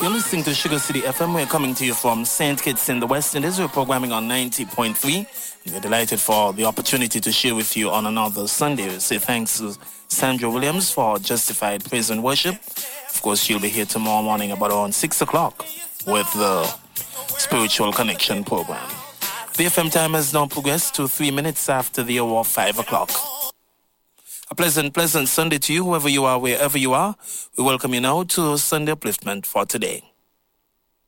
You're listening to Sugar City FM. We're coming to you from St. Kitts in the West Indies. We're programming on 90.3. We're delighted for the opportunity to share with you on another Sunday. We say thanks to Sandra Williams for Justified Praise and Worship. Of course, she'll be here tomorrow morning about around 6 o'clock with the Spiritual Connection program. The FM time has now progressed to 3 minutes after the hour of 5 o'clock. A pleasant Sunday to you, whoever you are, wherever you are. We welcome you now to Sunday Upliftment for today.